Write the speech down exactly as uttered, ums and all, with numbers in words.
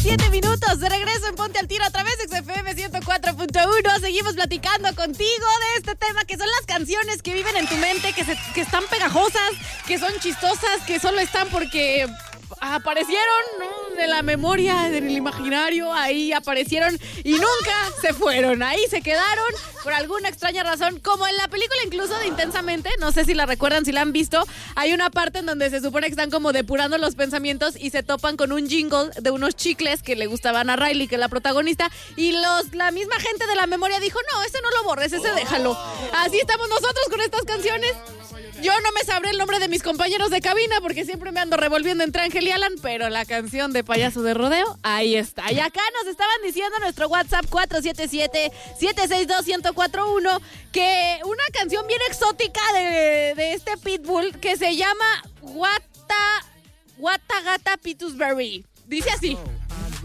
siete minutos de regreso en Ponte al Tiro a través de X F M ciento cuatro punto uno. Seguimos platicando contigo de este tema que son las canciones que viven en tu mente, que, se, que están pegajosas, que son chistosas, que solo están porque aparecieron, ¿no?, de la memoria, del imaginario, ahí aparecieron y nunca se fueron, ahí se quedaron por alguna extraña razón, como en la película incluso de Intensamente, no sé si la recuerdan, si la han visto, hay una parte en donde se supone que están como depurando los pensamientos y se topan con un jingle de unos chicles que le gustaban a Riley, que es la protagonista, y los la misma gente de la memoria dijo, no, ese no lo borres, ese déjalo. Así estamos nosotros con estas canciones. Yo no me sabré el nombre de mis compañeros de cabina porque siempre me ando revolviendo entre Ángel y Alan, pero la canción de Payaso de Rodeo, ahí está. Y acá nos estaban diciendo en nuestro WhatsApp cuatro siete siete, siete seis dos, uno cero cuatro uno que una canción bien exótica de, de este Pitbull que se llama Wata, Wata Gata Pitusberry. Dice así.